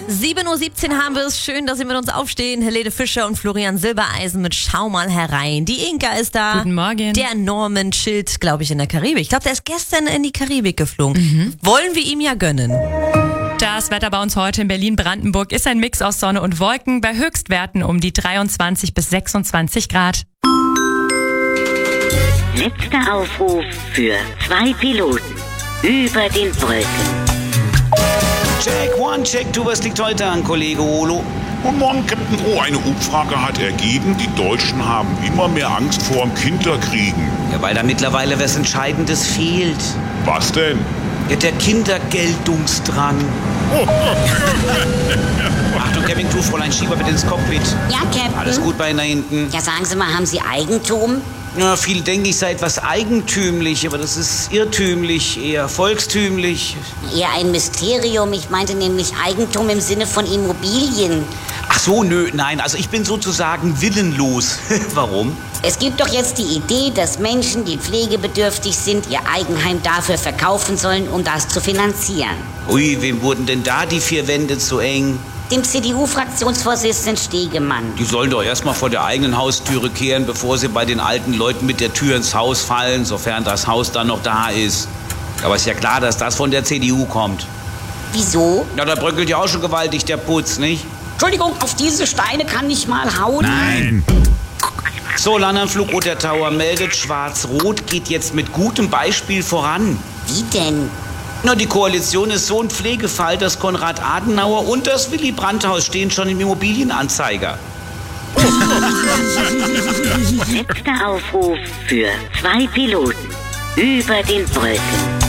7:17 Uhr haben wir es. Schön, dass Sie mit uns aufstehen. Helene Fischer und Florian Silbereisen mit Schau mal herein. Die Inka ist da. Guten Morgen. Der Norman chillt, glaube ich, in der Karibik. Ich glaube, der ist gestern in die Karibik geflogen. Wollen wir ihm ja gönnen. Das Wetter bei uns heute in Berlin-Brandenburg ist ein Mix aus Sonne und Wolken bei Höchstwerten um die 23 bis 26 Grad. Letzter Aufruf für 2 Piloten über den Brücken. Check 1, Check 2, was liegt heute an, Kollege Olo? Guten Morgen, Captain O. Eine Umfrage hat ergeben, die Deutschen haben immer mehr Angst vor dem Kinderkriegen. Ja, weil da mittlerweile was Entscheidendes fehlt. Was denn? Ja, der Kindergeltungsdrang. Achtung, Cabin Crew, Fräulein Schieber, bitte ins Cockpit. Ja, Captain. Alles gut bei Ihnen da hinten? Ja, sagen Sie mal, haben Sie Eigentum? Ja, viele denken, ich sei etwas eigentümlich, aber das ist irrtümlich, eher volkstümlich. Eher ein Mysterium. Ich meinte nämlich Eigentum im Sinne von Immobilien. Ach so, nein, also ich bin sozusagen willenlos. Warum? Es gibt doch jetzt die Idee, dass Menschen, die pflegebedürftig sind, ihr Eigenheim dafür verkaufen sollen, um das zu finanzieren. Ui, wem wurden denn da die 4 Wände zu eng? Dem CDU-Fraktionsvorsitzenden Stegemann. Die sollen doch erstmal vor der eigenen Haustüre kehren, bevor sie bei den alten Leuten mit der Tür ins Haus fallen, sofern das Haus dann noch da ist. Aber ist ja klar, dass das von der CDU kommt. Wieso? Na, da bröckelt ja auch schon gewaltig der Putz, nicht? Entschuldigung, auf diese Steine kann ich mal hauen. Nein. So, Landanflug der Tower meldet, Schwarz-Rot geht jetzt mit gutem Beispiel voran. Wie denn? Na, die Koalition ist so ein Pflegefall, dass Konrad Adenauer und das Willy Brandt-Haus stehen schon im Immobilienanzeiger. Letzter Aufruf für 2 Piloten über den Brücken.